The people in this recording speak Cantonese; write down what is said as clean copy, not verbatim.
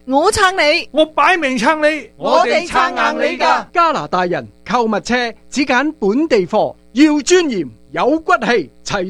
我撐你， 我擺明撐你， 我哋撐硬你㗎。 加拿大人購物車只揀本地貨，要尊嚴有骨氣，齊